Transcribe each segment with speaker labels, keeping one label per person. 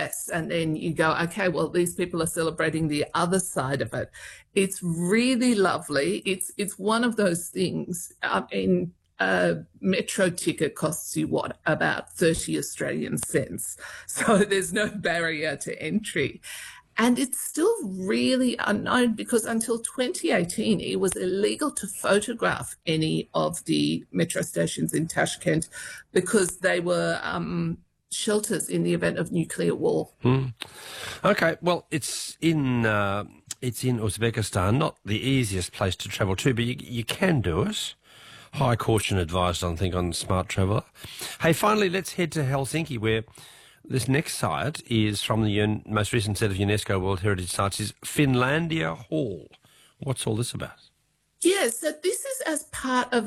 Speaker 1: US, and then you go, okay, well, these people are celebrating the other side of it. It's really lovely. It's one of those things. A metro ticket costs you what, about 30 Australian cents. So there's no barrier to entry. And it's still really unknown because until 2018, it was illegal to photograph any of the metro stations in Tashkent because they were shelters in the event of nuclear war.
Speaker 2: Okay, well, it's in Uzbekistan, not the easiest place to travel to, but you can do it. High caution advised, I think, on Smart Traveller. Hey, finally, let's head to Helsinki, where this next site is from the most recent set of UNESCO World Heritage Sites, is Finlandia Hall. What's all this about?
Speaker 1: Yeah, so this is as part of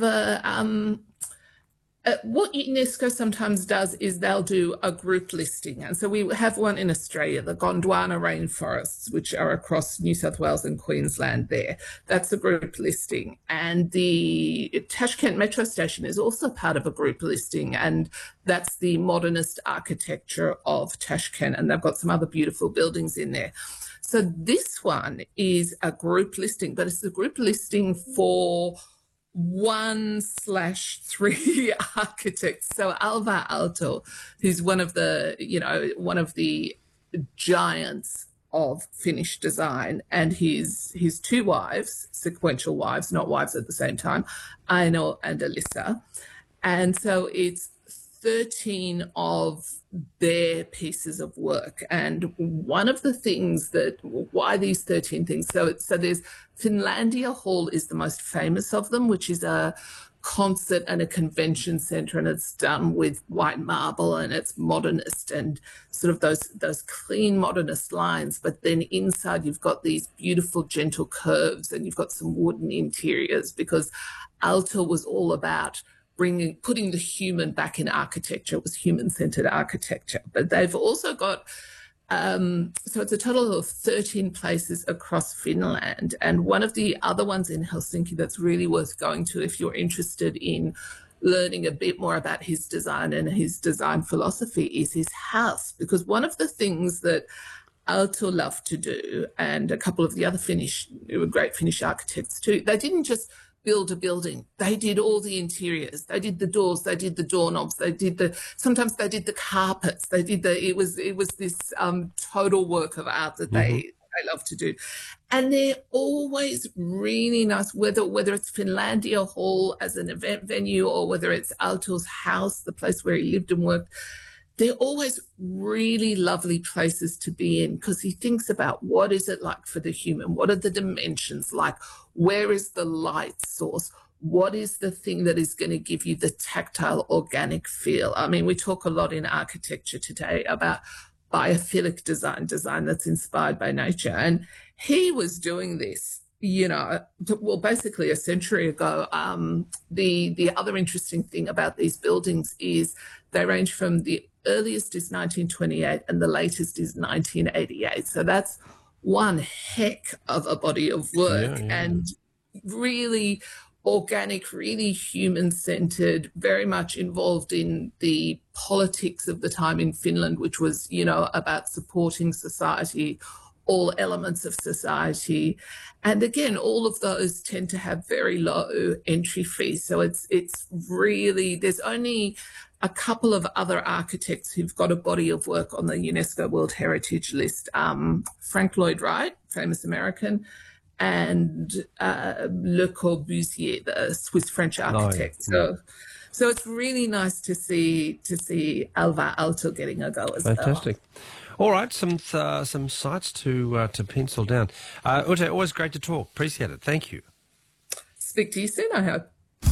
Speaker 1: what UNESCO sometimes does is they'll do a group listing. And so we have one in Australia, the Gondwana rainforests, which are across New South Wales and Queensland there. That's a group listing. And the Tashkent Metro Station is also part of a group listing. And that's the modernist architecture of Tashkent. And they've got some other beautiful buildings in there. So this one is a group listing, but it's a group listing for 1/3 architects. So Alvar Aalto, who's one of the giants of Finnish design, and his two wives, sequential wives, not wives at the same time, Aino and Elissa. And so it's 13 of their pieces of work. And one of the things why these 13 things? So there's Finlandia Hall is the most famous of them, which is a concert and a convention center, and it's done with white marble, and it's modernist and sort of those clean modernist lines. But then inside you've got these beautiful gentle curves, and you've got some wooden interiors, because Aalto was all about putting the human back in architecture. It was human-centered architecture. But they've also got, so it's a total of 13 places across Finland. And one of the other ones in Helsinki that's really worth going to if you're interested in learning a bit more about his design and his design philosophy is his house. Because one of the things that Aalto loved to do, and a couple of the other great Finnish architects too, they didn't just build a building. They did all the interiors. They did the doors. They did the doorknobs. Sometimes they did the carpets. It was this total work of art that they love to do. And they're always really nice, whether it's Finlandia Hall as an event venue or whether it's Aalto's house, the place where he lived and worked. They're always really lovely places to be in, because he thinks about what is it like for the human? What are the dimensions like? Where is the light source? What is the thing that is going to give you the tactile, organic feel? I mean, we talk a lot in architecture today about biophilic design that's inspired by nature. And he was doing this, basically a century ago. The other interesting thing about these buildings is they range from the earliest is 1928 and the latest is 1988. So that's one heck of a body of work, and really organic, really human-centered, very much involved in the politics of the time in Finland, which was, about supporting society, all elements of society. And again, all of those tend to have very low entry fees. So it's really, there's only a couple of other architects who've got a body of work on the UNESCO World Heritage List. Frank Lloyd Wright, famous American, and Le Corbusier, the Swiss-French architect. So it's really nice to see Alvar Aalto getting a go as well.
Speaker 2: Fantastic. All right, some sites to pencil down. Ute, always great to talk. Appreciate it. Thank you.
Speaker 1: Speak to you soon, I hope.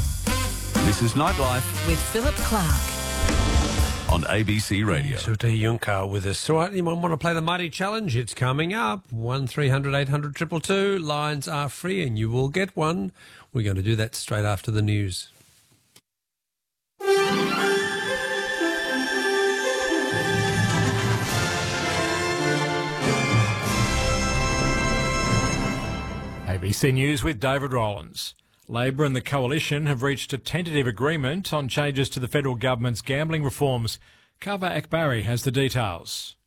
Speaker 3: This is Nightlife
Speaker 4: with Philip Clark
Speaker 3: on ABC Radio.
Speaker 2: Ute Juncker with us. All right, anyone want to play the Mighty Challenge? It's coming up. 1300 800 222. Lines are free and you will get one. We're going to do that straight after the news.
Speaker 5: ABC News with David Rollins. Labor and the Coalition have reached a tentative agreement on changes to the federal government's gambling reforms. Kava Akbari has the details.